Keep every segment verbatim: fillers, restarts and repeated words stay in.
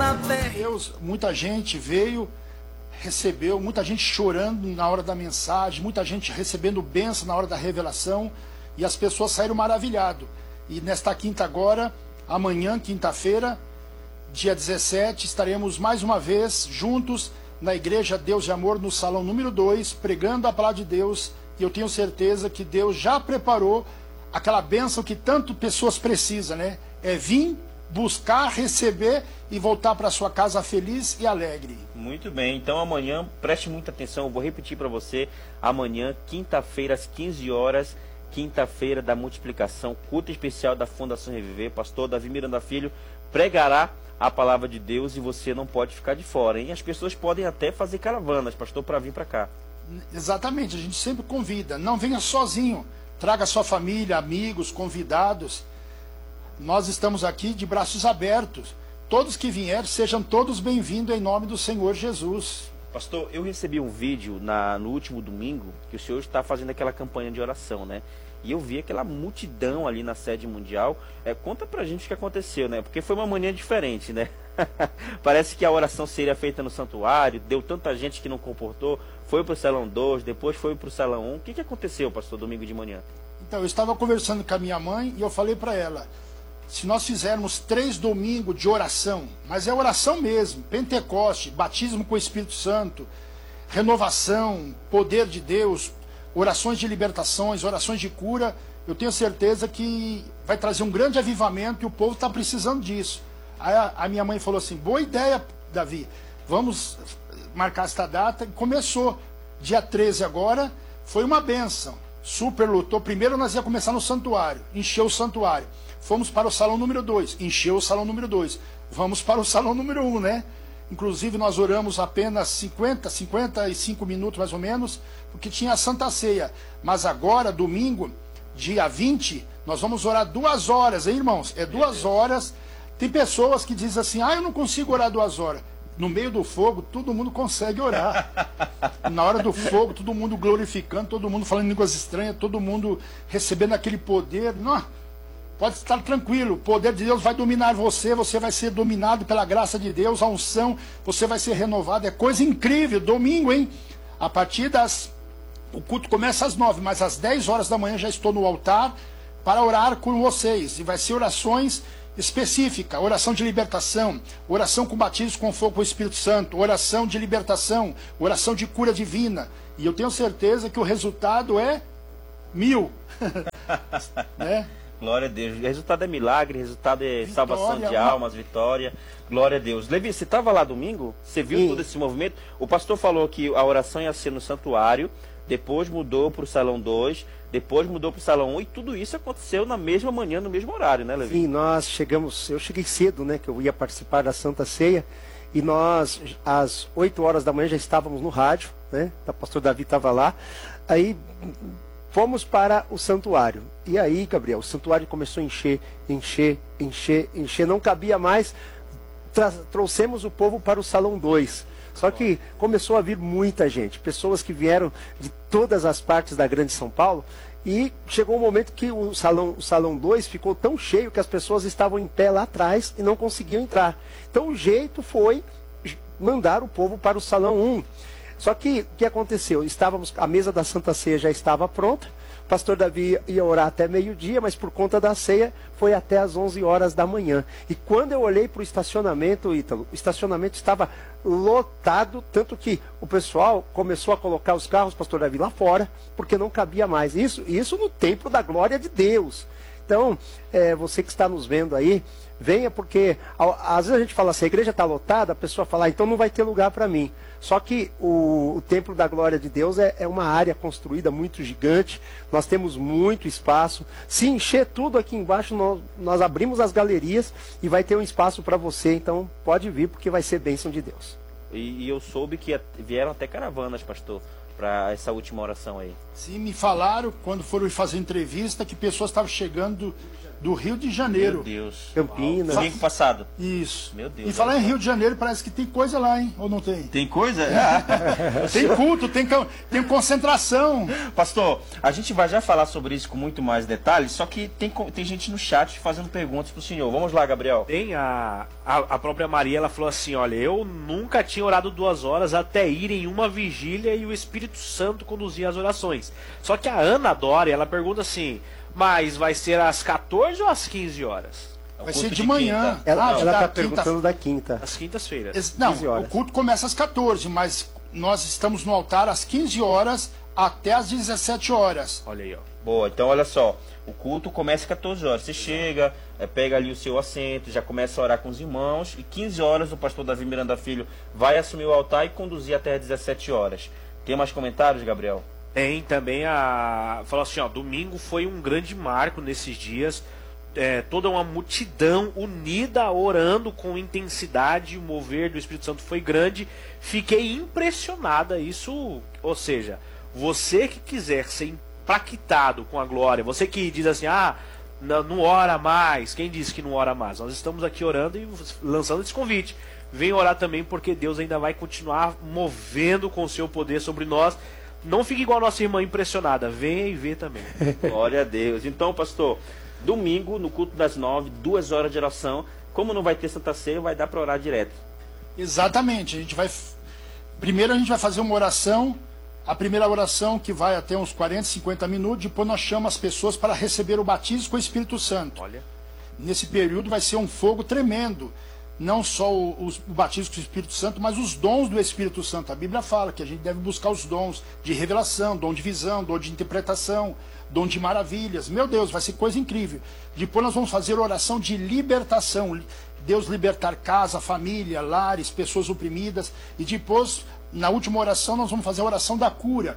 Deus, muita gente veio, recebeu, muita gente chorando na hora da mensagem, muita gente recebendo bênção na hora da revelação, e as pessoas saíram maravilhadas. E nesta quinta agora, amanhã, quinta-feira, dia dezessete, estaremos mais uma vez juntos na Igreja Deus de Amor, no salão número dois, pregando a palavra de Deus, e eu tenho certeza que Deus já preparou aquela bênção que tanto pessoas precisam, né? É vir, buscar, receber e voltar para sua casa feliz e alegre. Muito bem, então amanhã, preste muita atenção, eu vou repetir para você, amanhã, quinta-feira, às quinze horas, quinta-feira da multiplicação, culto especial da Fundação Reviver, pastor Davi Miranda Filho pregará a palavra de Deus e você não pode ficar de fora, hein? As pessoas podem até fazer caravanas, pastor, para vir para cá. Exatamente, a gente sempre convida, não venha sozinho, traga sua família, amigos, convidados. Nós estamos aqui de braços abertos. Todos que vierem, sejam todos bem-vindos em nome do Senhor Jesus. Pastor, eu recebi um vídeo na, no último domingo que o senhor está fazendo aquela campanha de oração, né? E eu vi aquela multidão ali na sede mundial. É, conta pra gente o que aconteceu, né? Porque foi uma manhã diferente, né? Parece que a oração seria feita no santuário, deu tanta gente que não comportou, foi pro salão dois, depois foi pro salão um. O que, que aconteceu, pastor, domingo de manhã? Então, eu estava conversando com a minha mãe e eu falei para ela, se nós fizermos três domingos de oração, mas é oração mesmo, Pentecoste, batismo com o Espírito Santo, renovação, poder de Deus, orações de libertações, orações de cura, eu tenho certeza que vai trazer um grande avivamento e o povo está precisando disso. Aí a, a minha mãe falou assim, boa ideia, Davi, vamos marcar esta data. E começou, dia treze agora, foi uma bênção, super lutou. Primeiro nós ia começar no santuário, encheu o santuário. Fomos para o salão número dois, encheu o salão número dois. Vamos para o salão número um, né? Inclusive nós oramos apenas cinquenta, cinquenta e cinco minutos mais ou menos, porque tinha a Santa Ceia. Mas agora, domingo, dia vinte, nós vamos orar duas horas, hein, irmãos? É duas horas. Tem pessoas que dizem assim, ah, eu não consigo orar duas horas. No meio do fogo, todo mundo consegue orar. Na hora do fogo, todo mundo glorificando, todo mundo falando línguas estranhas, todo mundo recebendo aquele poder. Não, pode estar tranquilo, o poder de Deus vai dominar você, você vai ser dominado pela graça de Deus, a unção, você vai ser renovado. É coisa incrível, domingo, hein? A partir das... O culto começa às nove, mas às dez horas da manhã já estou no altar para orar com vocês. E vai ser orações específica, oração de libertação, oração com batismo com fogo com o Espírito Santo, oração de libertação, oração de cura divina. E eu tenho certeza que o resultado é mil. Né? Glória a Deus. O resultado é milagre, o resultado é vitória, salvação de uma... almas, vitória. Glória a Deus. Levi, você estava lá domingo? Você viu Sim. todo esse movimento? O pastor falou que a oração ia ser no santuário, depois mudou para o salão dois, depois mudou para o salão um, e tudo isso aconteceu na mesma manhã, no mesmo horário, né, Levi? Sim, nós chegamos, eu cheguei cedo, né, que eu ia participar da Santa Ceia, e nós, às oito horas da manhã, já estávamos no rádio, né, o pastor Davi estava lá, aí fomos para o santuário, e aí, Gabriel, o santuário começou a encher, encher, encher, encher, não cabia mais, trouxemos o povo para o salão dois. Só que começou a vir muita gente, pessoas que vieram de todas as partes da Grande São Paulo, e chegou um momento que o salão, o salão dois ficou tão cheio que as pessoas estavam em pé lá atrás e não conseguiam entrar. Então o jeito foi mandar o povo para o salão um. Só que o que aconteceu? Estávamos, a mesa da Santa Ceia já estava pronta, o pastor Davi ia orar até meio-dia, mas por conta da ceia foi até às onze horas da manhã. E quando eu olhei para o estacionamento, Ítalo, o estacionamento estava lotado, tanto que o pessoal começou a colocar os carros, pastor Davi, lá fora, porque não cabia mais. Isso, isso no templo da glória de Deus. Então, é, você que está nos vendo aí, venha, porque às vezes a gente fala assim, a igreja está lotada, a pessoa fala, ah, então não vai ter lugar para mim. Só que o, o templo da glória de Deus é, é uma área construída muito gigante, nós temos muito espaço. Se encher tudo aqui embaixo, nós, nós abrimos as galerias e vai ter um espaço para você, então pode vir, porque vai ser bênção de Deus. E, e eu soube que vieram até caravanas, pastor, para essa última oração aí. Sim, me falaram, quando foram fazer entrevista, que pessoas estavam chegando do Rio de Janeiro. Meu Deus. Campinas. Domingo passado. Isso. Meu Deus. E falar em Rio de Janeiro, parece que tem coisa lá, hein? Ou não tem? Tem coisa? É. Tem culto, tem, tem concentração. Pastor, a gente vai já falar sobre isso com muito mais detalhes, só que tem, tem gente no chat fazendo perguntas pro senhor. Vamos lá, Gabriel. Tem a, a, a própria Maria, ela falou assim, olha, eu nunca tinha orado duas horas até ir em uma vigília e o Espírito Santo conduzia as orações. Só que a Ana Dória, ela pergunta assim, mas vai ser às quatorze ou às quinze horas? Vai ser de manhã. Quinta. Ela Ah, ela da está quinta- perguntando da quinta. Às quintas-feiras. Ex- Não, quinze horas. o culto começa às quatorze, mas nós estamos no altar às quinze horas até às dezessete horas. Olha aí, ó. Boa, então olha só, o culto começa às quatorze horas. Você chega, é, pega ali o seu assento, já começa a orar com os irmãos, e quinze horas o pastor Davi Miranda Filho vai assumir o altar e conduzir até às dezessete horas. Tem mais comentários, Gabriel? Tem também a... Falou assim, ó, domingo foi um grande marco nesses dias. É, toda uma multidão unida, orando com intensidade. O mover do Espírito Santo foi grande. Fiquei impressionada. Isso, ou seja, você que quiser ser impactado com a glória, você que diz assim, ah, não, não ora mais. Quem disse que não ora mais? Nós estamos aqui orando e lançando esse convite. Vem orar também, porque Deus ainda vai continuar movendo com o seu poder sobre nós. Não fique igual a nossa irmã impressionada. Venha e vê também. Glória a Deus. Então, pastor, domingo, no culto das nove, duas horas de oração. Como não vai ter Santa Ceia, vai dar para orar direto. Exatamente. A gente vai. Primeiro a gente vai fazer uma oração. A primeira oração, que vai até uns quarenta, cinquenta minutos. Depois nós chamamos as pessoas para receber o batismo com o Espírito Santo. Olha. Nesse período vai ser um fogo tremendo. Não só o, o, o batismo com o Espírito Santo, mas os dons do Espírito Santo. A Bíblia fala que a gente deve buscar os dons de revelação, dom de visão, dom de interpretação, dom de maravilhas. Meu Deus, vai ser coisa incrível. Depois nós vamos fazer oração de libertação. Deus libertar casa, família, lares, pessoas oprimidas. E depois, na última oração, nós vamos fazer a oração da cura.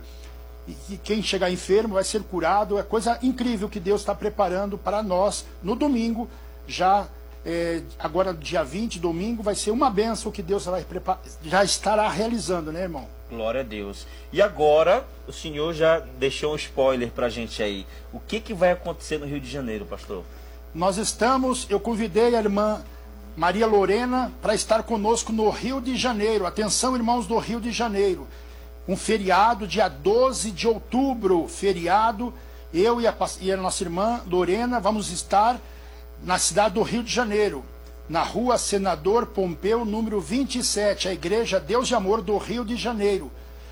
E quem chegar enfermo vai ser curado. É coisa incrível que Deus está preparando para nós no domingo. Já, é, agora dia vinte, domingo, vai ser uma bênção que Deus vai preparar, já estará realizando, né, irmão? Glória a Deus. E agora, o senhor já deixou um spoiler pra gente aí. O que, que vai acontecer no Rio de Janeiro, pastor? Nós estamos, eu convidei a irmã Maria Lorena para estar conosco no Rio de Janeiro. Atenção, irmãos do Rio de Janeiro. Um feriado, dia doze de outubro, feriado. Eu e a, e a nossa irmã Lorena vamos estar na cidade do Rio de Janeiro, na rua Senador Pompeu, número vinte e sete, a Igreja Deus de Amor do Rio de Janeiro.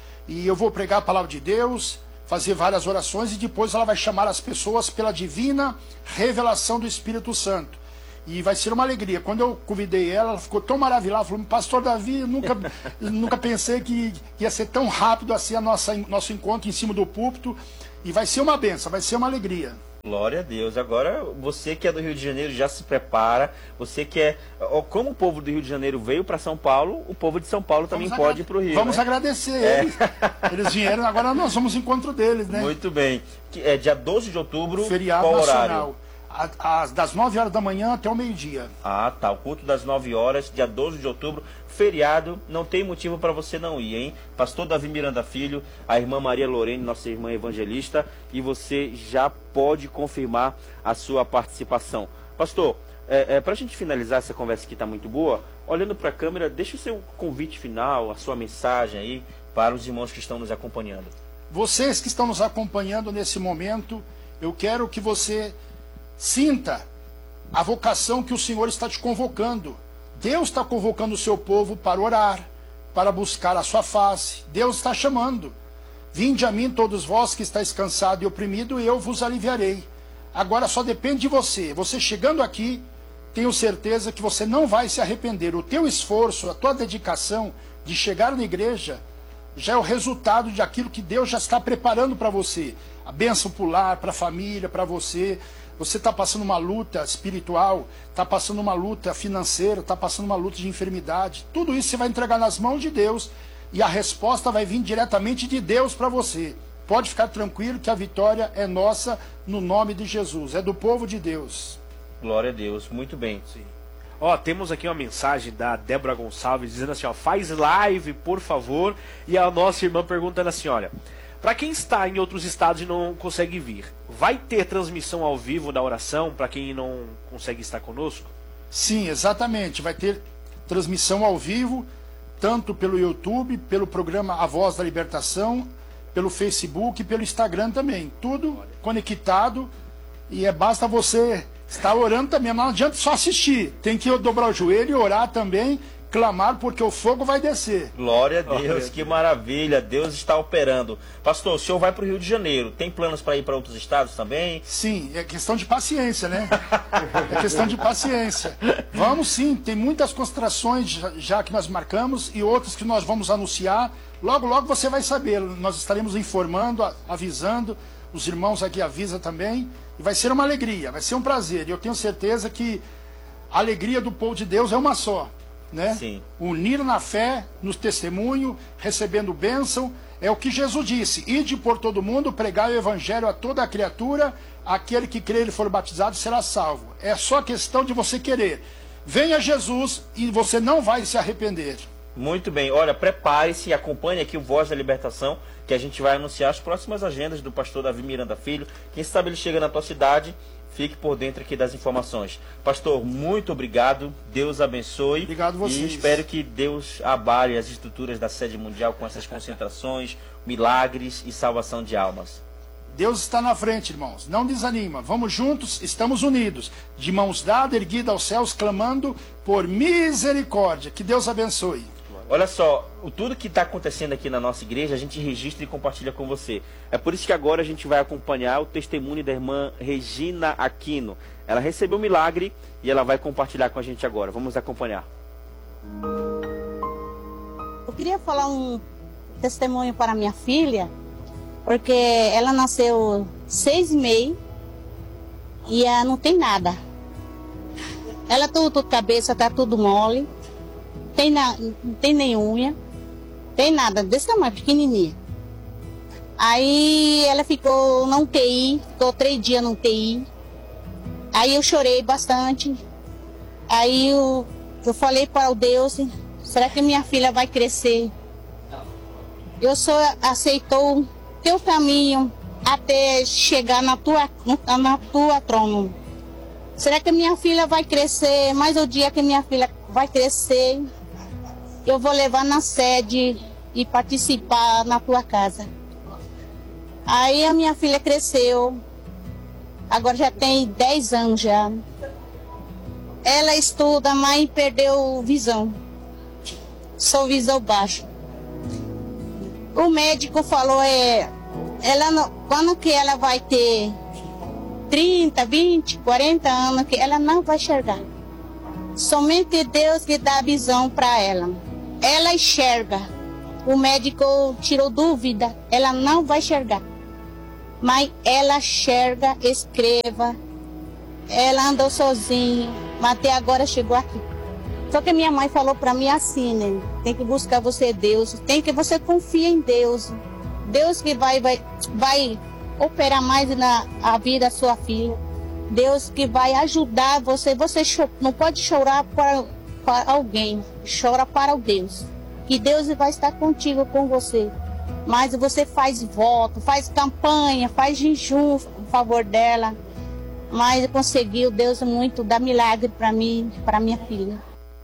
E eu vou pregar a palavra de Deus, fazer várias orações, e depois ela vai chamar as pessoas pela divina revelação do Espírito Santo. E vai ser uma alegria. Quando eu convidei ela, ela ficou tão maravilhada, falou, pastor Davi, eu nunca, nunca pensei que ia ser tão rápido assim a nossa, nosso encontro em cima do púlpito. E vai ser uma benção, vai ser uma alegria. Glória a Deus. Agora, você que é do Rio de Janeiro já se prepara. Você que é... Como o povo do Rio de Janeiro veio para São Paulo, o povo de São Paulo também Vamos pode ir para o Rio. Vamos né? agradecer eles. Eles vieram, agora nós vamos ao encontro deles, né? Muito bem. Que é dia doze de outubro, Feriado qual nacional. horário? A- as- das nove horas da manhã até o meio-dia. Ah, tá. O culto das nove horas, dia doze de outubro, feriado, não tem motivo para você não ir, hein? Pastor Davi Miranda Filho, a irmã Maria Lorene, nossa irmã evangelista, e você já pode confirmar a sua participação. Pastor, é, é, para a gente finalizar essa conversa que está muito boa, olhando para a câmera, deixa o seu convite final, a sua mensagem aí para os irmãos que estão nos acompanhando. Vocês que estão nos acompanhando nesse momento, eu quero que você sinta a vocação que o Senhor está te convocando. Deus está convocando o seu povo para orar, para buscar a sua face. Deus está chamando. Vinde a mim todos vós que estáis cansados e oprimidos, e eu vos aliviarei. Agora só depende de você. Você chegando aqui, tenho certeza que você não vai se arrepender. O teu esforço, a tua dedicação de chegar na igreja já é o resultado de aquilo que Deus já está preparando para você. A bênção pular para a família, para você. Você está passando uma luta espiritual, está passando uma luta financeira, está passando uma luta de enfermidade. Tudo isso você vai entregar nas mãos de Deus e a resposta vai vir diretamente de Deus para você. Pode ficar tranquilo que a vitória é nossa no nome de Jesus, é do povo de Deus. Glória a Deus, muito bem. Sim. Ó, temos aqui uma mensagem da Débora Gonçalves dizendo assim, ó, faz live, por favor. E a nossa irmã perguntando assim, olha, Para quem está em outros estados e não consegue vir, vai ter transmissão ao vivo da oração para quem não consegue estar conosco? Sim, exatamente. Vai ter transmissão ao vivo, tanto pelo YouTube, pelo programa A Voz da Libertação, pelo Facebook e pelo Instagram também. Tudo conectado, e é basta você estar orando também. Não adianta só assistir, tem que dobrar o joelho e orar também, clamar, porque o fogo vai descer. Glória a Deus, que maravilha, Deus está operando. Pastor, o senhor vai para o Rio de Janeiro, tem planos para ir para outros estados também? Sim, é questão de paciência, né? É questão de paciência. Vamos sim, tem muitas concentrações já, já que nós marcamos e outras que nós vamos anunciar. Logo, logo você vai saber, nós estaremos informando, avisando, os irmãos aqui avisam também, e vai ser uma alegria, vai ser um prazer. E eu tenho certeza que a alegria do povo de Deus é uma só. Né? Sim. Unir na fé, no testemunho, recebendo bênção, é o que Jesus disse: ide por todo mundo, pregar o evangelho a toda a criatura, aquele que crer e for batizado será salvo. É só questão de você querer. Venha Jesus e você não vai se arrepender. Muito bem, olha, prepare-se e acompanhe aqui o Voz da Libertação, que a gente vai anunciar as próximas agendas do pastor Davi Miranda Filho. Quem sabe ele chega na tua cidade. Fique por dentro aqui das informações. Pastor, muito obrigado. Deus abençoe. Obrigado vocês. E espero que Deus abale as estruturas da sede mundial com essas concentrações, milagres e salvação de almas. Deus está na frente, irmãos. Não desanima. Vamos juntos, estamos unidos. De mãos dadas, erguidas aos céus, clamando por misericórdia. Que Deus abençoe. Olha só, o tudo que está acontecendo aqui na nossa igreja, a gente registra e compartilha com você. É por isso que agora a gente vai acompanhar o testemunho da irmã Regina Aquino. Ela recebeu um milagre e ela vai compartilhar com a gente agora. Vamos acompanhar. Eu queria falar um testemunho para minha filha, porque ela nasceu seis e meio e ela não tem nada. Ela tudo cabeça, tá tudo mole. Tem na, não tem nem unha, tem nada, desse tamanho, pequenininha. Aí ela ficou na U T I, ficou três dias na U T I. Aí eu chorei bastante. Aí eu, eu falei para o Deus, será que minha filha vai crescer? Eu só aceitou o teu caminho até chegar na tua, na tua trono. Será que minha filha vai crescer? Mas o dia que minha filha vai crescer, eu vou levar na sede e participar na tua casa. Aí a minha filha cresceu, agora já tem dez anos já. Ela estuda, mas perdeu visão, só visão baixa. O médico falou, é, ela não, quando que ela vai ter trinta, vinte, quarenta anos, que ela não vai enxergar. Somente Deus que dá visão para ela. Ela enxerga. O médico tirou dúvida. Ela não vai enxergar. Mas ela enxerga, escreva. Ela andou sozinha. Mas até agora chegou aqui. Só que minha mãe falou para mim assim, né? Tem que buscar você Deus. Tem que você confia em Deus. Deus que vai, vai, vai operar mais na a vida da sua filha. Deus que vai ajudar você. Você não pode chorar para, para alguém. Chora para o Deus. Que Deus vai estar contigo, com você. Mas você faz voto, faz campanha, faz jejum a favor dela. Mas conseguiu, Deus muito dar milagre para mim, para minha filha.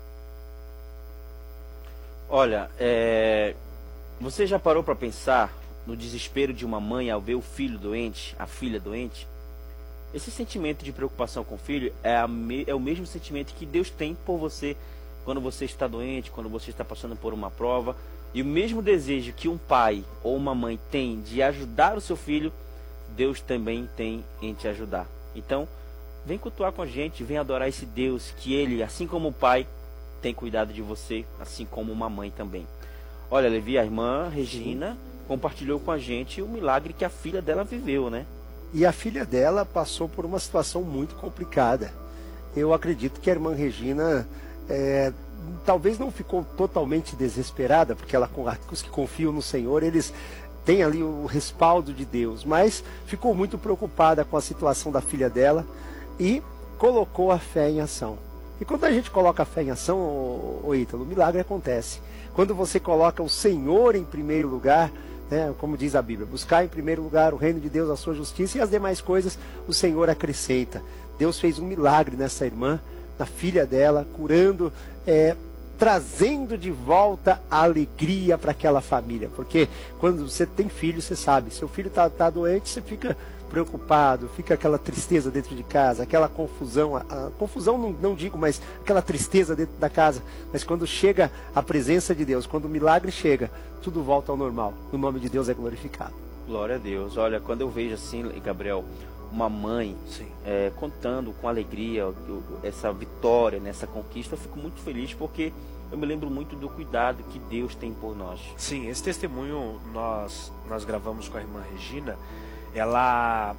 Olha, é... você já parou para pensar no desespero de uma mãe ao ver o filho doente, a filha doente? Esse sentimento de preocupação com o filho é, a me... é o mesmo sentimento que Deus tem por você quando você está doente, quando você está passando por uma prova. E o mesmo desejo que um pai ou uma mãe tem de ajudar o seu filho, Deus também tem em te ajudar. Então, vem cultuar com a gente, vem adorar esse Deus que Ele, assim como o pai, tem cuidado de você, assim como uma mãe também. Olha, Levi, a irmã Regina compartilhou com a gente o milagre que a filha dela viveu, né? E a filha dela passou por uma situação muito complicada. Eu acredito que a irmã Regina é, talvez não ficou totalmente desesperada, porque ela, os que confiam no Senhor, eles têm ali o respaldo de Deus, mas ficou muito preocupada com a situação da filha dela e colocou a fé em ação. E quando a gente coloca a fé em ação, ô, ô Ítalo, o milagre acontece. Quando você coloca o Senhor em primeiro lugar, né? Como diz a Bíblia, buscar em primeiro lugar o reino de Deus, a sua justiça, e as demais coisas o Senhor acrescenta. Deus fez um milagre nessa irmã, na filha dela, curando, é, trazendo de volta a alegria para aquela família. Porque quando você tem filho, você sabe, seu filho está tá doente, você fica preocupado, fica aquela tristeza dentro de casa, aquela confusão, a, a confusão não, não digo, mas aquela tristeza dentro da casa. Mas quando chega a presença de Deus, quando o milagre chega, tudo volta ao normal. O nome de Deus é glorificado. Glória a Deus. Olha, quando eu vejo assim, Gabriel, uma mãe é, contando com alegria essa vitória, nessa conquista, eu fico muito feliz, porque eu me lembro muito do cuidado que Deus tem por nós. Sim, esse testemunho nós, nós gravamos com a irmã Regina. Ela,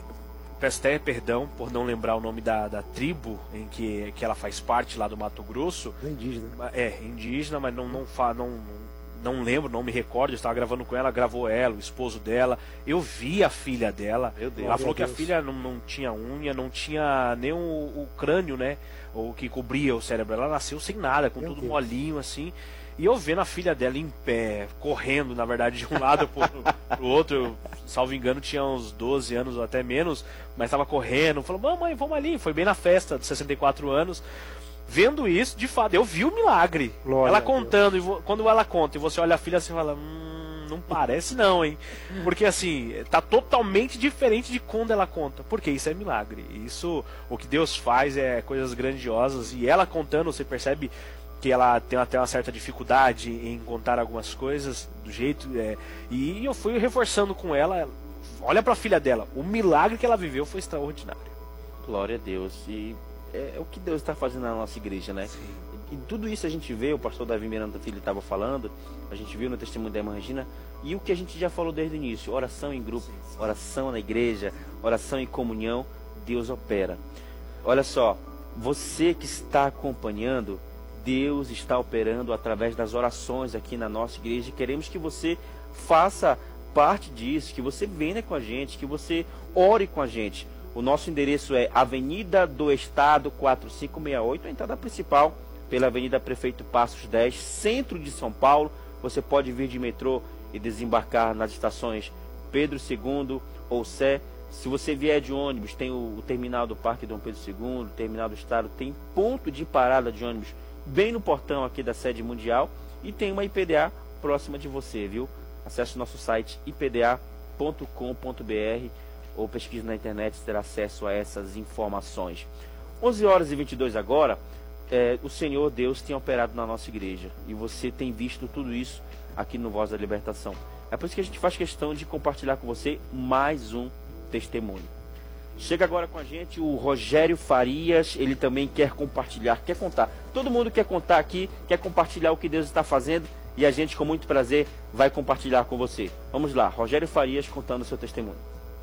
peço até perdão por não lembrar o nome da, da tribo em que, que ela faz parte, lá do Mato Grosso. É indígena. É, indígena, mas não, não, não, não, não lembro, não me recordo. Eu estava gravando com ela, gravou ela, o esposo dela. Eu vi a filha dela. Meu Deus. Ela falou que a Deus. filha não, não tinha unha, não tinha nem o, o crânio, né? O que cobria o cérebro. Ela nasceu sem nada, com Meu tudo Deus. molinho assim. E eu vendo a filha dela em pé, correndo, na verdade, de um lado pro, pro outro. Eu, salvo engano, tinha uns doze anos ou até menos, mas estava correndo. Falou, mamãe, vamos ali. Foi bem na festa dos sessenta e quatro anos. Vendo isso, de fato, eu vi o milagre. Glória ela a Deus. contando, e vo, quando ela conta e você olha a filha, você fala, hum, não parece não, hein? Porque assim, tá totalmente diferente de quando ela conta. Porque isso é milagre. Isso, o que Deus faz é coisas grandiosas. E ela contando, você percebe que ela tem até uma certa dificuldade em contar algumas coisas do jeito, é, e eu fui reforçando com ela. Olha para a filha dela, o milagre que ela viveu foi extraordinário. Glória a Deus. E é, é o que Deus está fazendo na nossa igreja, né? E, e tudo isso a gente vê, o pastor Davi Miranda Filho estava falando, a gente viu no testemunho da irmã Regina, e o que a gente já falou desde o início: oração em grupo, oração na igreja, oração em comunhão, Deus opera. Olha só, você que está acompanhando, Deus está operando através das orações aqui na nossa igreja, e queremos que você faça parte disso, que você venha com a gente, que você ore com a gente. O nosso endereço é Avenida do Estado quatro cinco seis oito, a entrada principal pela Avenida Prefeito Passos dez, centro de São Paulo. Você pode vir de metrô e desembarcar nas estações Pedro segundo ou Sé. Se você vier de ônibus, tem o, o terminal do Parque Dom Pedro segundo, o terminal do Estado, tem ponto de parada de ônibus bem no portão aqui da sede mundial, e tem uma I P D A próxima de você, viu? Acesse o nosso site i p d a ponto com ponto b r ou pesquise na internet, terá acesso a essas informações. onze horas e vinte e dois agora. É, o Senhor Deus tem operado na nossa igreja, e você tem visto tudo isso aqui no Voz da Libertação. É por isso que a gente faz questão de compartilhar com você mais um testemunho. Chega agora com a gente o Rogério Farias. Ele também quer compartilhar, quer contar. Todo mundo quer contar aqui, quer compartilhar o que Deus está fazendo, e a gente, com muito prazer, vai compartilhar com você. Vamos lá, Rogério Farias contando o seu testemunho.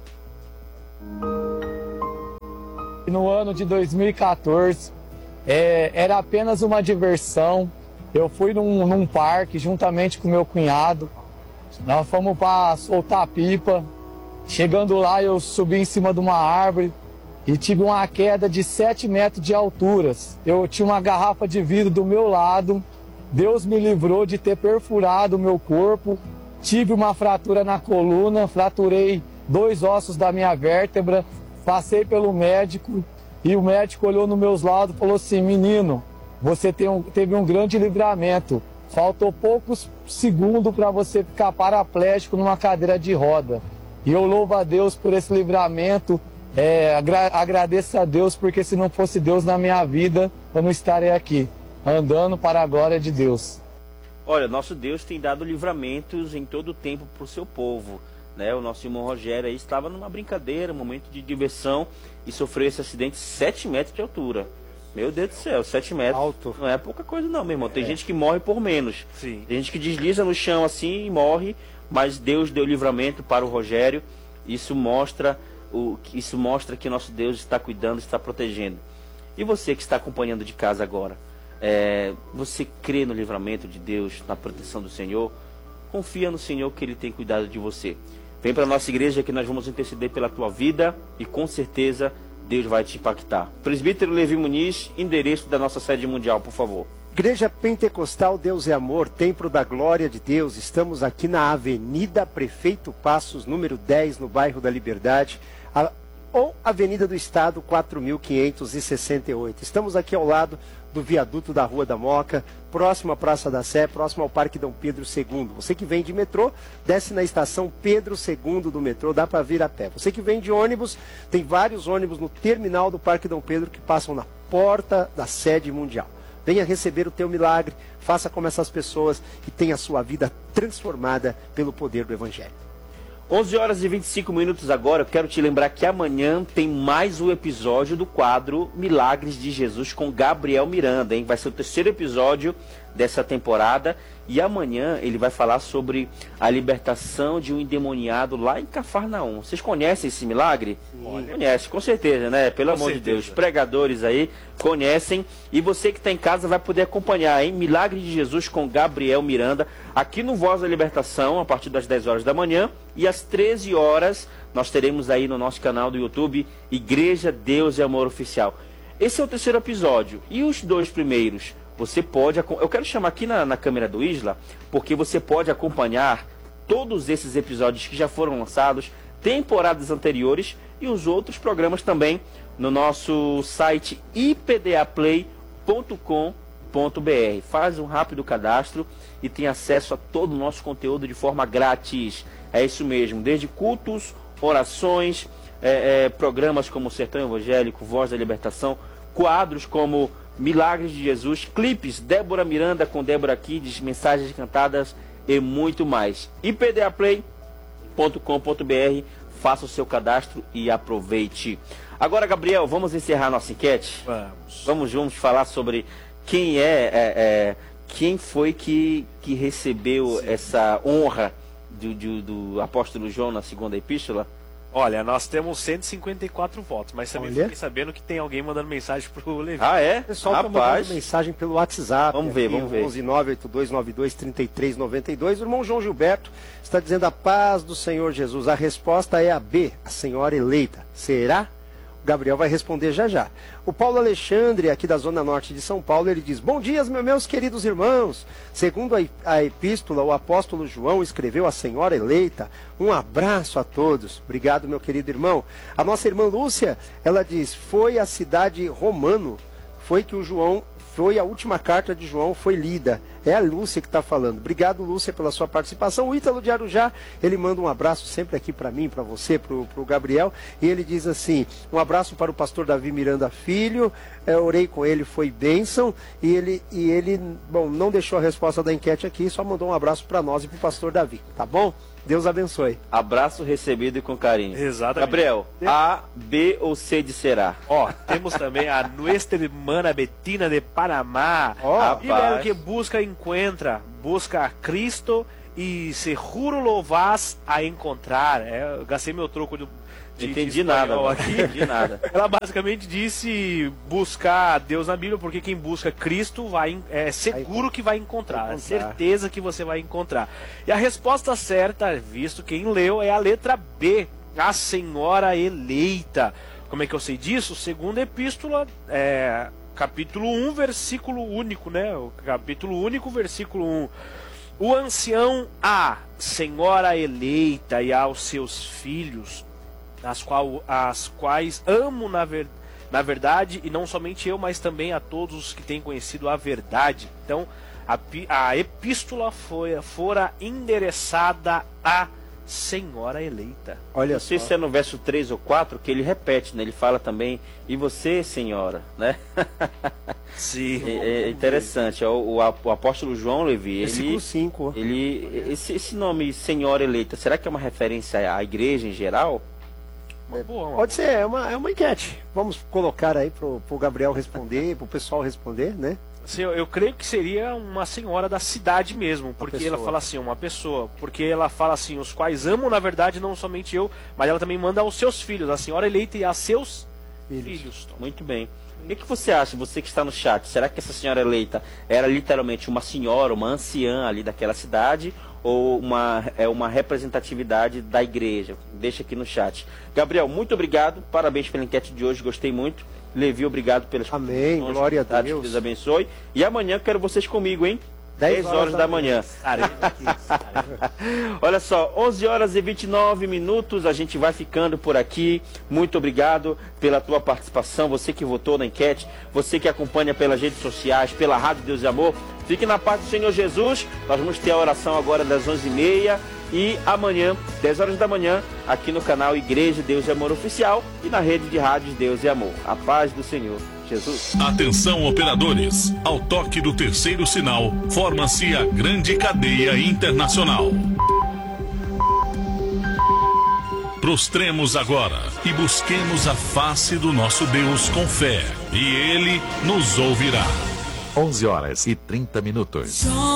No ano de dois mil e quatorze, é, era apenas uma diversão. Eu fui num, num parque juntamente com meu cunhado. Nós fomos para soltar pipa. Chegando lá, eu subi em cima de uma árvore e tive uma queda de sete metros de altura. Eu tinha uma garrafa de vidro do meu lado. Deus me livrou de ter perfurado o meu corpo. Tive uma fratura na coluna, fraturei dois ossos da minha vértebra. Passei pelo médico e o médico olhou nos meus lados e falou assim: menino, você tem um, teve um grande livramento. Faltou poucos segundos para você ficar paraplégico numa cadeira de roda. E eu louvo a Deus por esse livramento, é, agra agradeço a Deus, porque se não fosse Deus na minha vida, eu não estaria aqui, andando para a glória de Deus. Olha, nosso Deus tem dado livramentos em todo o tempo para o seu povo, né? O nosso irmão Rogério aí estava numa brincadeira, um momento de diversão, e sofreu esse acidente sete metros de altura. Meu Deus do céu, sete metros. Alto. Não é pouca coisa não, meu irmão. Tem é. gente que morre por menos. Sim. Tem gente que desliza no chão assim e morre, mas Deus deu livramento para o Rogério. Isso mostra, o, isso mostra que nosso Deus está cuidando, está protegendo. E você que está acompanhando de casa agora, é, você crê no livramento de Deus, na proteção do Senhor? Confia no Senhor que Ele tem cuidado de você. Vem para a nossa igreja que nós vamos interceder pela tua vida, e com certeza Deus vai te impactar. Presbítero Levi Muniz, endereço da nossa sede mundial, por favor. Igreja Pentecostal Deus é Amor, Templo da Glória de Deus. Estamos aqui na Avenida Prefeito Passos, número dez, no bairro da Liberdade, a, ou Avenida do Estado, quatro mil quinhentos e sessenta e oito. Estamos aqui ao lado do viaduto da Rua da Moca, próximo à Praça da Sé, próximo ao Parque Dom Pedro segundo. Você que vem de metrô, desce na estação Pedro segundo do metrô, dá para vir a pé. Você que vem de ônibus, tem vários ônibus no terminal do Parque Dom Pedro que passam na porta da sede mundial. Venha receber o teu milagre, faça como essas pessoas e tenha a sua vida transformada pelo poder do Evangelho. onze horas e vinte e cinco minutos agora. Eu quero te lembrar que amanhã tem mais um episódio do quadro Milagres de Jesus com Gabriel Miranda, hein? Vai ser o terceiro episódio dessa temporada e amanhã ele vai falar sobre a libertação de um endemoniado lá em Cafarnaum. Vocês conhecem esse milagre? Conhecem, com certeza, né? Pelo Com amor certeza. de Deus, pregadores aí conhecem e você que está em casa vai poder acompanhar, hein? Milagre de Jesus com Gabriel Miranda aqui no Voz da Libertação a partir das dez horas da manhã e às treze horas nós teremos aí no nosso canal do YouTube Igreja Deus e Amor Oficial. Esse é o terceiro episódio e os dois primeiros você pode, eu quero chamar aqui na, na câmera do Isla, porque você pode acompanhar todos esses episódios que já foram lançados, temporadas anteriores e os outros programas também no nosso site i p d a play ponto com ponto b r. Faz um rápido cadastro e tem acesso a todo o nosso conteúdo de forma grátis. É isso mesmo, desde cultos, orações, é, é, programas como Sertão Evangélico, Voz da Libertação, quadros como Milagres de Jesus, clipes, Débora Miranda com Débora Kids, mensagens cantadas e muito mais. i p d a play ponto com ponto b r, faça o seu cadastro e aproveite. Agora, Gabriel, vamos encerrar nossa enquete? Vamos. Vamos juntos falar sobre quem é, é, é quem foi que, que recebeu Sim. essa honra do, do, do apóstolo João na segunda epístola? Olha, nós temos cento e cinquenta e quatro votos, mas também Olha. fiquei sabendo que tem alguém mandando mensagem pro Levi. Ah, é? O pessoal está mandando mensagem pelo WhatsApp. Vamos ver, vamos ver. onze nove oito dois nove dois três três nove dois. O irmão João Gilberto está dizendo a paz do Senhor Jesus. A resposta é a B, a senhora eleita. Será? O Gabriel vai responder já já. O Paulo Alexandre, aqui da Zona Norte de São Paulo, ele diz: bom dia, meus queridos irmãos. Segundo a, a epístola, o apóstolo João escreveu a senhora eleita. Um abraço a todos. Obrigado, meu querido irmão. A nossa irmã Lúcia, ela diz: foi a cidade Romano, foi que o João, foi a última carta de João, foi lida. É a Lúcia que está falando. Obrigado, Lúcia, pela sua participação. O Ítalo de Arujá, ele manda um abraço sempre aqui para mim, para você, para o Gabriel. E ele diz assim: um abraço para o pastor Davi Miranda Filho. Eu orei com ele, foi bênção. E ele, e ele, bom, não deixou a resposta da enquete aqui, só mandou um abraço para nós e para o pastor Davi. Tá bom? Deus abençoe. Abraço recebido e com carinho. Exatamente. Gabriel, A, B ou C de será? Ó, temos também a Nuestra Irmã Betina de Panamá. Ó, Diga ela que busca encontra, busca a Cristo e seguro lo vas a encontrar. É, eu gastei meu troco de, de Não entendi de nada, espanhol não aqui. entendi nada. Ela basicamente disse buscar Deus na Bíblia, porque quem busca Cristo vai, é seguro que vai encontrar, é certeza que você vai encontrar. E a resposta certa, visto quem leu, é a letra B, a senhora eleita. Como é que eu sei disso? Segunda epístola, é, capítulo um, versículo único, né? O capítulo único, versículo um. O ancião a senhora eleita e aos seus filhos, as, qual, as quais amo na, ver, na verdade, e não somente eu, mas também a todos os que têm conhecido a verdade. Então, a, a epístola foi, fora endereçada à senhora eleita. Olha, não sei se é no verso três ou quatro que ele repete, né? Ele fala também, e você, senhora, né? Sim. É, é interessante. O, o, o apóstolo João, Levi, versículo cinco. Ele, esse, esse nome senhora eleita, será que é uma referência à igreja em geral? Uma boa, uma Pode ser, é uma, é uma enquete. Vamos colocar aí pro, pro Gabriel responder, pro pessoal responder, né? Sim, eu, eu creio que seria uma senhora da cidade mesmo, porque ela fala assim, uma pessoa, porque ela fala assim, os quais amam na verdade não somente eu, mas ela também manda aos seus filhos, a senhora eleita e a seus filhos. filhos. Muito bem. O que, que você acha, você que está no chat, será que essa senhora eleita era literalmente uma senhora, uma anciã ali daquela cidade, ou uma, é uma representatividade da igreja? Deixa aqui no chat. Gabriel, muito obrigado, parabéns pela enquete de hoje, gostei muito. Levi, obrigado pelas Amém, glória a Deus. Deus abençoe. E amanhã eu quero vocês comigo, hein? dez horas da manhã. Olha só, onze horas e vinte e nove minutos, a gente vai ficando por aqui. Muito obrigado pela tua participação, você que votou na enquete, você que acompanha pelas redes sociais, pela Rádio Deus e Amor. Fique na paz do Senhor Jesus. Nós vamos ter a oração agora das onze e meia e amanhã, dez horas da manhã, aqui no canal Igreja Deus e Amor Oficial e na rede de rádios Deus e Amor. A paz do Senhor Jesus. Atenção, operadores. Ao toque do terceiro sinal, forma-se a grande cadeia internacional. Prostremos agora e busquemos a face do nosso Deus com fé, e Ele nos ouvirá. onze horas e trinta minutos.